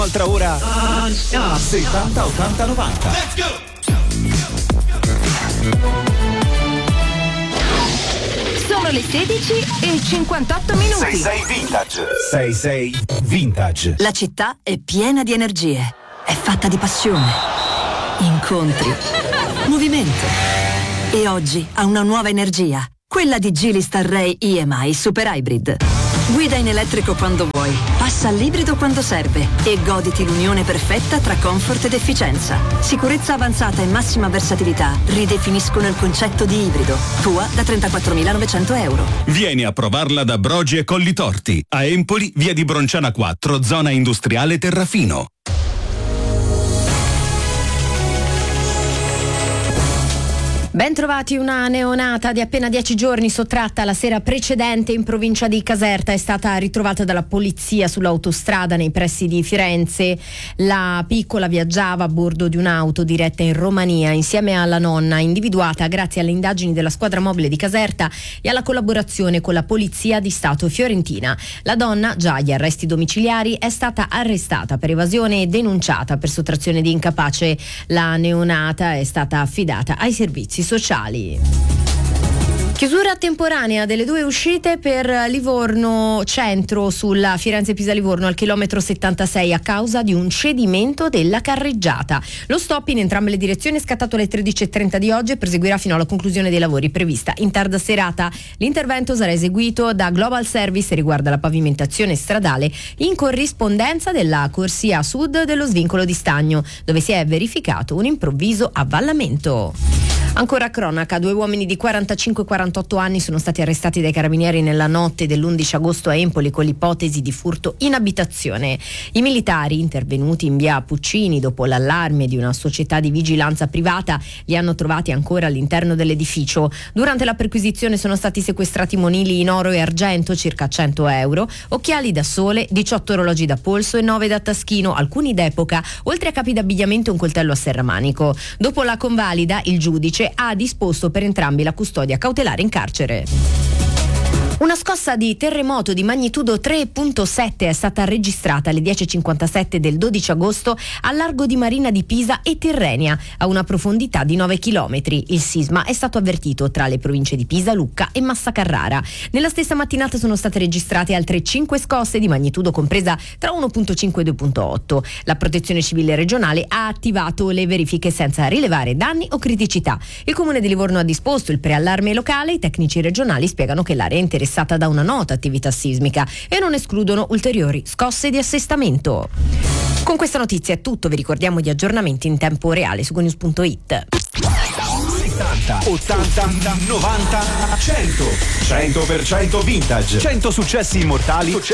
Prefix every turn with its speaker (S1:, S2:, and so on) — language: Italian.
S1: Altra ora 70 80 90.
S2: Let's go!
S3: Sono le 16:58 minuti.
S1: 66 Vintage. 66 Vintage.
S3: La città è piena di energie. È fatta di passione, incontri, movimento. E oggi ha una nuova energia. Quella di Geely Starray EMI Super Hybrid. Guida in elettrico quando vuoi, passa all'ibrido quando serve e goditi l'unione perfetta tra comfort ed efficienza. Sicurezza avanzata e massima versatilità ridefiniscono il concetto di ibrido. Tua da 34.900 euro.
S4: Vieni a provarla da Brogi e Collitorti. A Empoli, via di Bronciana 4, zona industriale Terrafino.
S5: Ben trovati. Una neonata di appena 10 giorni sottratta la sera precedente in provincia di Caserta è stata ritrovata dalla polizia sull'autostrada nei pressi di Firenze. La piccola viaggiava a bordo di un'auto diretta in Romania insieme alla nonna, individuata grazie alle indagini della squadra mobile di Caserta e alla collaborazione con la polizia di Stato fiorentina. La donna, già agli arresti domiciliari, è stata arrestata per evasione e denunciata per sottrazione di incapace. La neonata è stata affidata ai servizi sociali. Chiusura temporanea delle due uscite per Livorno Centro sulla Firenze-Pisa-Livorno al chilometro 76 a causa di un cedimento della carreggiata. Lo stop in entrambe le direzioni è scattato alle 13:30 di oggi e proseguirà fino alla conclusione dei lavori prevista in tarda serata. L'intervento sarà eseguito da Global Service e riguarda la pavimentazione stradale in corrispondenza della corsia sud dello svincolo di Stagno, dove si è verificato un improvviso avvallamento. Ancora cronaca, 2 uomini di 45 e 48 anni sono stati arrestati dai carabinieri nella notte dell'11 agosto a Empoli con l'ipotesi di furto in abitazione. I militari, intervenuti in via Puccini dopo l'allarme di una società di vigilanza privata, li hanno trovati ancora all'interno dell'edificio. Durante la perquisizione sono stati sequestrati monili in oro e argento, circa 100 euro, occhiali da sole, 18 orologi da polso e 9 da taschino, alcuni d'epoca, oltre a capi d'abbigliamento e un coltello a serramanico. Dopo la convalida, il giudice ha disposto per entrambi la custodia cautelare in carcere. Una scossa di terremoto di magnitudo 3.7 è stata registrata alle 10:57 del 12 agosto al largo di Marina di Pisa e Tirrenia, a una profondità di 9 chilometri. Il sisma è stato avvertito tra le province di Pisa, Lucca e Massa Carrara. Nella stessa mattinata sono state registrate altre 5 scosse di magnitudo compresa tra 1.5 e 2.8. La Protezione Civile regionale ha attivato le verifiche senza rilevare danni o criticità. Il Comune di Livorno ha disposto il preallarme locale. I tecnici regionali spiegano che l'area è interessata da una nota attività sismica e non escludono ulteriori scosse di assestamento. Con questa notizia è tutto, vi ricordiamo gli aggiornamenti in tempo reale su GoNews.it.
S1: 70 80 90 100 100% vintage. 100 successi immortali